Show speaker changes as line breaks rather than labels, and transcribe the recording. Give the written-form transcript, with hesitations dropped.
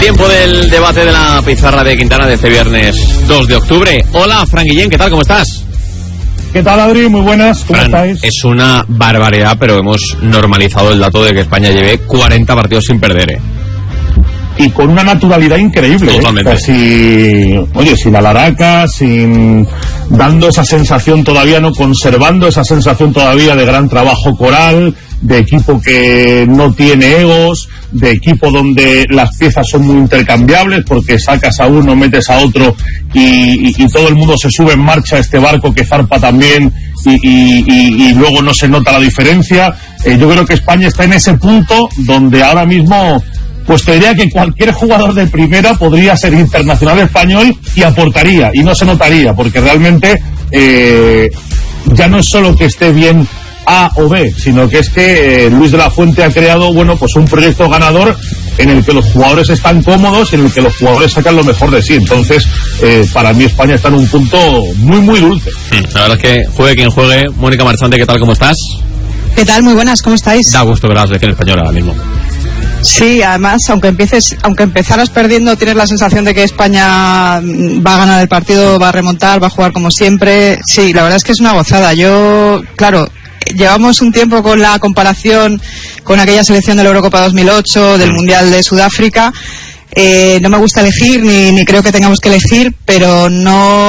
Tiempo del debate de la pizarra de Quintana de este viernes 2 de octubre. Hola, Fran Guillén, ¿qué tal? ¿Cómo estás?
¿Qué tal, Adri? Muy buenas, ¿cómo estáis?
Es una barbaridad, pero hemos normalizado el dato de que España lleve 40 partidos sin perder,
Y con una naturalidad increíble.
Totalmente.
Sin alaraca, dando esa sensación todavía, no conservando esa sensación todavía de gran trabajo coral, de equipo que no tiene egos, de equipo donde las piezas son muy intercambiables, porque sacas a uno, metes a otro y todo el mundo se sube en marcha a este barco que zarpa también y luego no se nota la diferencia. Yo creo que España está en ese punto donde ahora mismo, pues te diría que cualquier jugador de primera podría ser internacional español y aportaría, y no se notaría, porque realmente ya no es solo que esté bien A o B, sino que es que Luis de la Fuente ha creado, pues un proyecto ganador en el que los jugadores están cómodos y en el que los jugadores sacan lo mejor de sí. Entonces, para mí España está en un punto muy, muy dulce.
La verdad es que juegue quien juegue. Mónica Marchante, ¿qué tal? ¿Cómo estás?
¿Qué tal? Muy buenas, ¿cómo estáis?
Da gusto ver la selección española ahora mismo.
Sí, además, aunque empezaras perdiendo, tienes la sensación de que España va a ganar el partido, va a remontar, va a jugar como siempre. Sí, la verdad es que es una gozada. Claro, llevamos un tiempo con la comparación con aquella selección de la Eurocopa 2008, del Mundial de Sudáfrica. No me gusta elegir, ni creo que tengamos que elegir, pero no